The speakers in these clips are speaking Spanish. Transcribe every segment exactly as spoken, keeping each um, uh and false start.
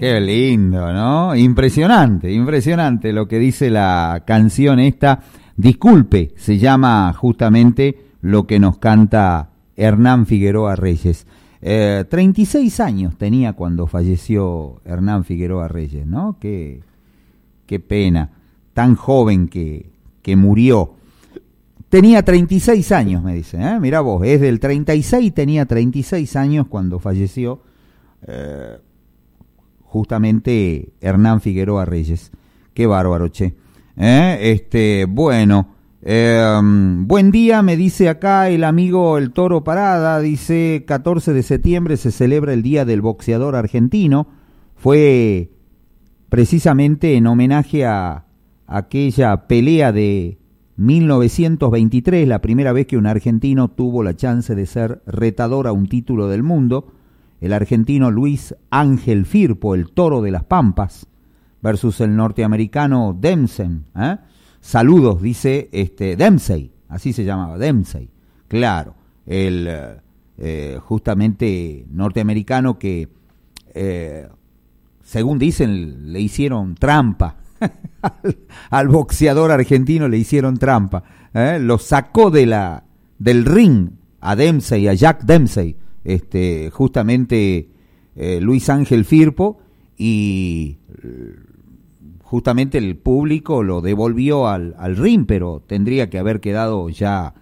Qué lindo, ¿no? Impresionante, impresionante lo que dice la canción esta. Disculpe, se llama justamente lo que nos canta Hernán Figueroa Reyes. Eh, treinta y seis años tenía cuando falleció Hernán Figueroa Reyes, ¿no? Qué, qué pena, tan joven que, que murió. Tenía treinta y seis años, me dice, ¿eh? Mirá vos, es del treinta y seis, tenía treinta y seis años cuando falleció eh, justamente Hernán Figueroa Reyes. Qué bárbaro, che. ¿Eh? Este, bueno, eh, buen día, me dice acá el amigo El Toro Parada, dice catorce de septiembre se celebra el Día del Boxeador Argentino. Fue precisamente en homenaje a aquella pelea de mil novecientos veintitrés, la primera vez que un argentino tuvo la chance de ser retador a un título del mundo, el argentino Luis Ángel Firpo, el Toro de las Pampas, versus el norteamericano Dempsey. ¿eh? Saludos, dice este Dempsey, así se llamaba, Dempsey. Claro, el eh, justamente norteamericano que, eh, según dicen, le hicieron trampa. al, al boxeador argentino le hicieron trampa. ¿eh? Lo sacó de la del ring a Dempsey, a Jack Dempsey, este, justamente eh, Luis Ángel Firpo, y justamente el público lo devolvió al, al ring, pero tendría que haber quedado ya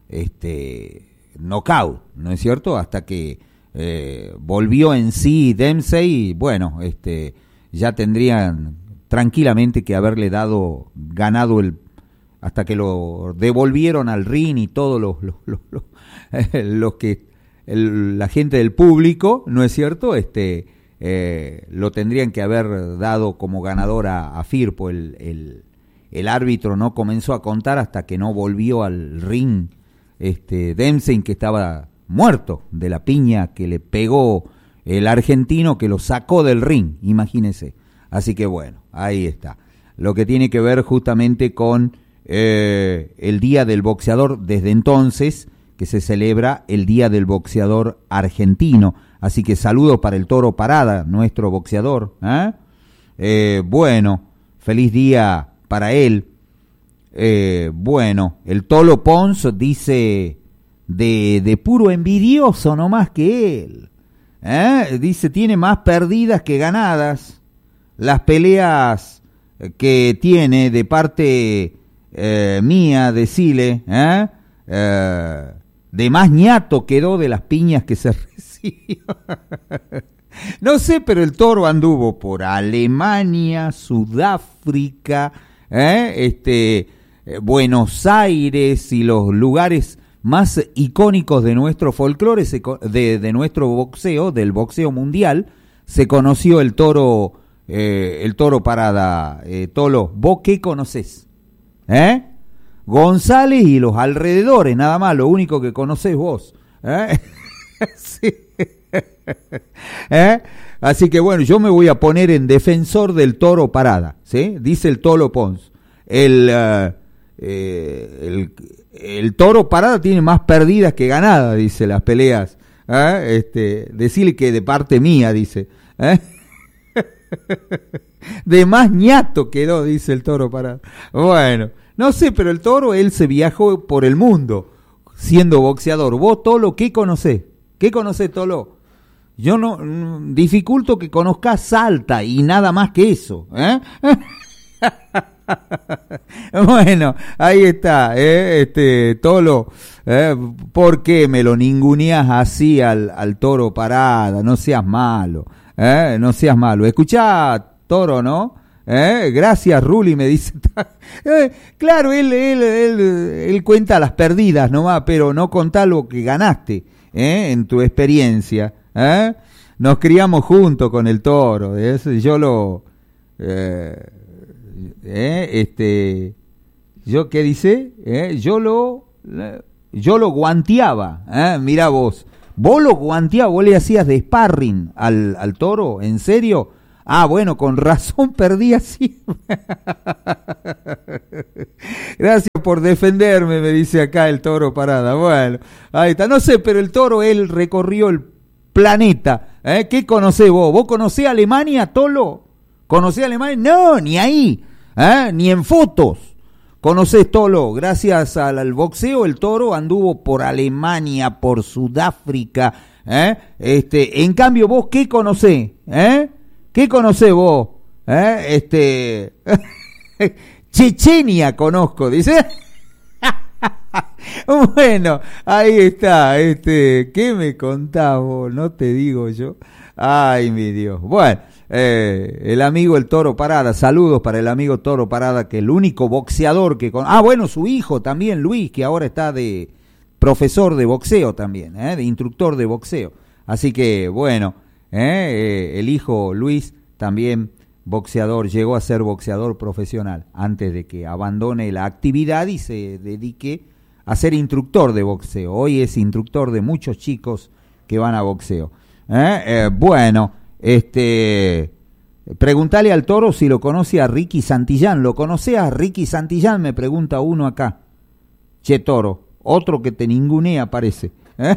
este knockout, ¿no es cierto? Hasta que eh, volvió en sí Dempsey, y bueno, este ya tendrían tranquilamente que haberle dado, ganado el, hasta que lo devolvieron al ring y todos los, los, los, los, eh, los que, el, la gente del público, ¿no es cierto? Este, eh, lo tendrían que haber dado como ganador a, a Firpo. El, el, el árbitro no comenzó a contar hasta que no volvió al ring, este, Dempsey, que estaba muerto de la piña que le pegó el argentino, que lo sacó del ring, imagínese. Así que bueno, ahí está. Lo que tiene que ver justamente con eh, el Día del Boxeador, desde entonces que se celebra el Día del Boxeador Argentino. Así que saludos para el Toro Parada, nuestro boxeador. ¿eh? Eh, bueno, feliz día para él. Eh, bueno, el Tolo Pons dice de, de puro envidioso nomás que él. ¿eh? Dice, tiene más perdidas que ganadas. Las peleas que tiene de parte eh, mía, decile, ¿eh? Eh, de más ñato quedó de las piñas que se recibió. No sé, pero el Toro anduvo por Alemania, Sudáfrica, ¿eh? este, eh, Buenos Aires y los lugares más icónicos de nuestro folclore, de, de nuestro boxeo, del boxeo mundial. Se conoció el Toro. Eh, el Toro Parada, eh, Tolo, ¿vos qué conocés? ¿Eh? González y los alrededores, nada más, lo único que conocés vos. ¿Eh? sí. ¿Eh? Así que bueno, yo me voy a poner en defensor del Toro Parada, ¿sí? Dice el Tolo Pons. El, uh, eh, el, el Toro Parada tiene más perdidas que ganadas, dice, las peleas. ¿Eh? Este, decirle que de parte mía, dice. ¿Eh? De más ñato quedó, dice el Toro Parada. Bueno, no sé, pero el Toro, él se viajó por el mundo siendo boxeador. Vos, Tolo, ¿qué conocés? ¿Qué conocés, Tolo? Yo no, dificulto que conozcas Salta y nada más que eso, ¿eh? Bueno, ahí está, ¿eh? este Tolo, ¿eh? ¿Por qué me lo ninguneás así al, al Toro Parada? No seas malo. Eh, no seas malo. Escuchá, Toro, ¿no? Eh, gracias, Ruli, me dice. eh, claro, él, él, él, él cuenta las perdidas nomás, pero no contá lo que ganaste, eh, en tu experiencia. Eh. Nos criamos juntos con el Toro. Eh, yo lo, eh, eh, este, yo qué dice, eh, yo lo, yo lo guanteaba. Eh, mirá vos. ¿Vos lo guanteabas, vos le hacías de sparring al, al Toro? ¿En serio? Ah, bueno, con razón perdí así. Gracias por defenderme, me dice acá el Toro Parada. Bueno, ahí está. No sé, pero el Toro, él recorrió el planeta ¿Eh? ¿Qué conocés vos? ¿Vos conocés Alemania, Tolo? ¿Conocés Alemania? No, ni ahí, ¿eh? Ni en fotos. ¿Conocés, Tolo? Gracias al, al boxeo, el Toro anduvo por Alemania, por Sudáfrica, ¿eh? Este, en cambio, ¿vos qué conocés? ¿Eh? ¿Qué conocés vos? ¿Eh? Este, Chechenia conozco, dice. Bueno, ahí está, este, ¿qué me contás vos? No te digo yo. Ay, mi Dios. Bueno, eh, el amigo el Toro Parada, saludos para el amigo Toro Parada, que el único boxeador que con... Ah, bueno, su hijo también, Luis, que ahora está de profesor de boxeo también, ¿eh? De instructor de boxeo. Así que, bueno, ¿eh? Eh, el hijo Luis también boxeador, llegó a ser boxeador profesional antes de que abandone la actividad y se dedique a ser instructor de boxeo. Hoy es instructor de muchos chicos que van a boxeo. ¿Eh? Eh, bueno, este, preguntale al Toro si lo conoce a Ricky Santillán. ¿Lo conoce a Ricky Santillán? Me pregunta uno acá. Che, Toro, otro que te ningunea parece. ¿Eh?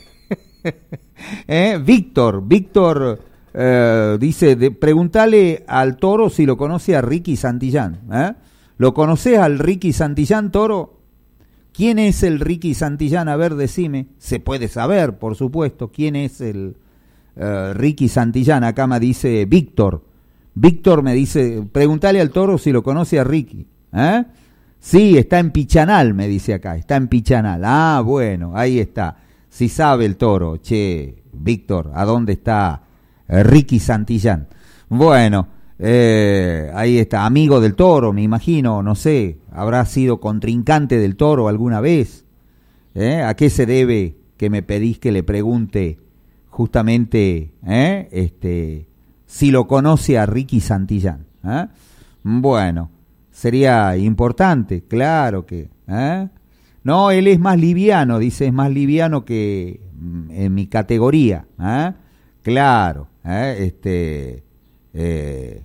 ¿Eh? Víctor, Víctor eh, dice, de, preguntale al Toro si lo conoce a Ricky Santillán. ¿Eh? ¿Lo conoces al Ricky Santillán, Toro? ¿Quién es el Ricky Santillán? A ver, decime. Se puede saber, por supuesto, quién es el uh, Ricky Santillán. Acá me dice Víctor. Víctor me dice, preguntale al Toro si lo conoce a Ricky. ¿Eh? Sí, está en Pichanal, me dice acá. Está en Pichanal. Ah, bueno, ahí está. Si sabe el Toro. Che, Víctor, ¿a dónde está uh, Ricky Santillán? Bueno, eh, ahí está. Amigo del Toro, me imagino, no sé. ¿Habrá sido contrincante del Toro alguna vez? ¿Eh? ¿A qué se debe que me pedís que le pregunte justamente ¿eh? este, si lo conoce a Ricky Santillán? ¿Eh? Bueno, sería importante, claro que... ¿eh? No, él es más liviano, dice, es más liviano que en mi categoría. ¿Eh? Claro, ¿eh? este... Eh,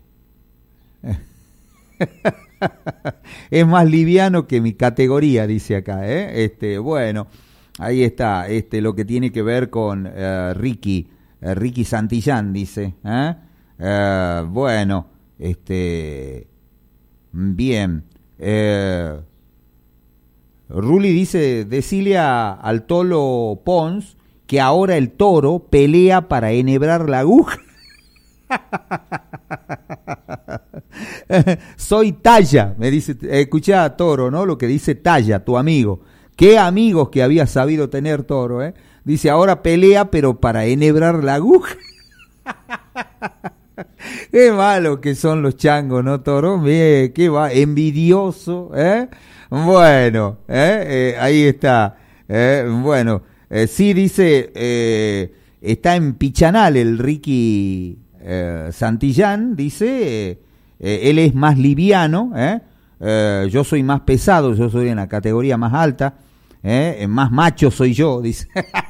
es más liviano que mi categoría, dice acá, ¿eh? Este, bueno, ahí está, este, lo que tiene que ver con uh, Ricky, uh, Ricky Santillán, dice, ¿eh? Uh, bueno, este, bien, eh, Ruli dice, decile a, al Tolo Pons que ahora el Toro pelea para enhebrar la aguja. Soy Talla, me dice, escuchá Toro, ¿no? Lo que dice Talla, tu amigo. Qué amigos que había sabido tener Toro, ¿eh? Dice, ahora pelea, pero para enhebrar la aguja. Qué malo que son los changos, ¿no, Toro? Bien, qué va, envidioso, ¿eh? Bueno, ¿eh? Eh, ahí está. ¿Eh? Bueno, eh, sí dice, eh, está en Pichanal el Ricky eh, Santillán, dice... Eh, Eh, él es más liviano, ¿eh? Eh, yo soy más pesado, yo soy en la categoría más alta, ¿eh? Más macho soy yo, dice.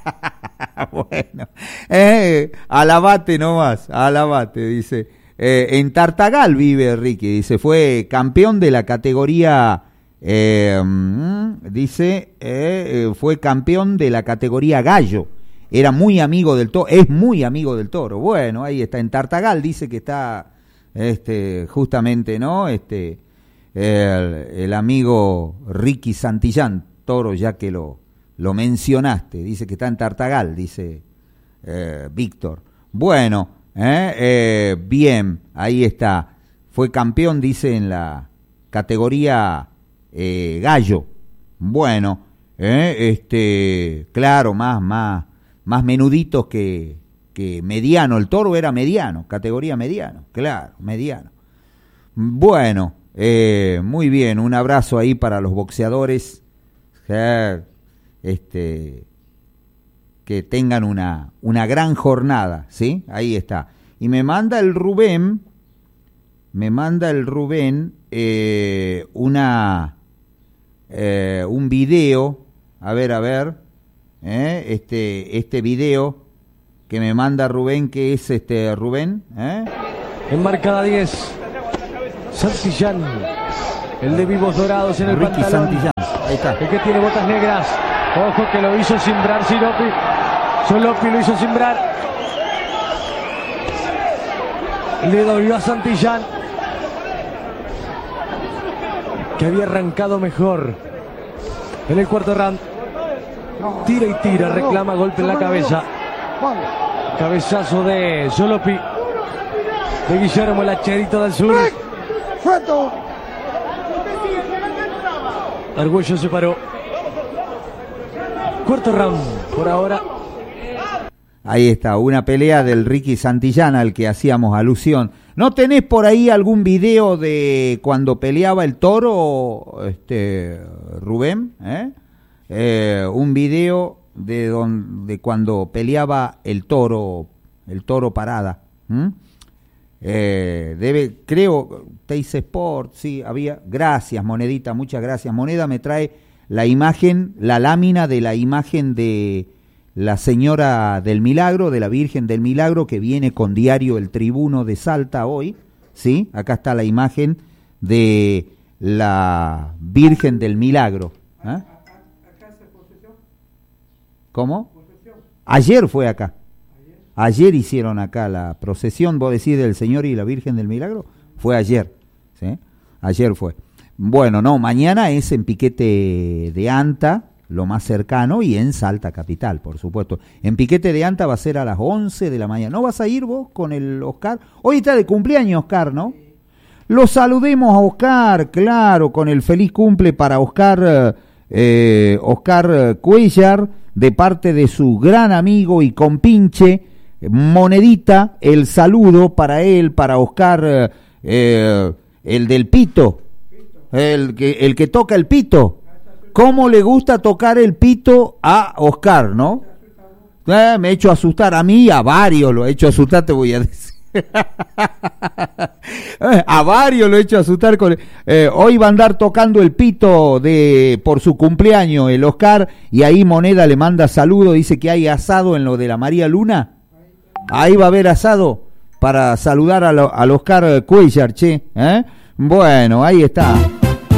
Bueno, eh, alabate nomás, alabate, dice. Eh, en Tartagal vive Ricky, dice, fue campeón de la categoría, eh, dice, eh, fue campeón de la categoría gallo. Era muy amigo del Toro, es muy amigo del Toro. Bueno, ahí está, en Tartagal dice que está... Este, justamente, ¿no? Este, el, el amigo Ricky Santillán, Toro, ya que lo, lo mencionaste, dice que está en Tartagal, dice eh, Víctor. Bueno, eh, eh, bien, ahí está. Fue campeón, dice, en la categoría eh, gallo. Bueno, eh, este, claro, más, más, más menuditos que que mediano, el Toro era mediano, categoría mediano, claro, mediano. Bueno, eh, muy bien, un abrazo ahí para los boxeadores, eh, este, que tengan una, una gran jornada, ¿sí? Ahí está. Y me manda el Rubén, me manda el Rubén eh, una, eh, un video, a ver, a ver, eh, este, este video que me manda Rubén, que es este Rubén, ¿eh? Enmarcada diez, Santillán, el de vivos dorados en el Ricky pantalón. Santillán, ahí está. El que tiene botas negras, ojo que lo hizo simbrar Siropi, Solopi lo hizo simbrar. Le dolió a Santillán, que había arrancado mejor en el cuarto round. Tira y tira, reclama golpe en la cabeza. Cabezazo de Solopi, de Guillermo el Hacherito del Sur. Argüello se paró. Cuarto round por ahora. Ahí está, una pelea del Ricky Santillán al que hacíamos alusión. ¿No tenés por ahí algún video de cuando peleaba el Toro, este, Rubén? ¿Eh? Eh, un video de, don, de cuando peleaba el Toro, el Toro Parada. ¿Mm? Eh, debe, creo, Teis Sport, sí, había. Gracias, Monedita, muchas gracias. Moneda me trae la imagen, la lámina de la imagen de la Señora del Milagro, de la Virgen del Milagro, que viene con diario El Tribuno de Salta hoy, ¿sí? Acá está la imagen de la Virgen del Milagro. ¿Eh? ¿Cómo? Ayer fue acá. Ayer hicieron acá la procesión, vos decís, del Señor y la Virgen del Milagro. Fue ayer, ¿sí? Ayer fue. Bueno, no, mañana es en Piquete de Anta, lo más cercano, y en Salta Capital, por supuesto. En Piquete de Anta va a ser a las once de la mañana. ¿No vas a ir vos con el Oscar? Hoy está de cumpleaños Oscar, ¿no? Lo saludemos a Oscar, claro, con el feliz cumple para Oscar, eh, Oscar Cuellar, de parte de su gran amigo y compinche, Monedita, el saludo para él, para Oscar, eh, el del pito, el que, el que toca el pito. ¿Cómo le gusta tocar el pito a Oscar, no? Eh, me he hecho asustar, a mí y a varios lo he hecho asustar, te voy a decir. A varios lo he hecho asustar con eh, hoy va a andar tocando el pito de por su cumpleaños el Oscar, y ahí Moneda le manda saludo, dice que hay asado en lo de la María Luna. Ahí va a haber asado para saludar a lo, al Oscar Cuellar, che, ¿eh? Bueno, ahí está.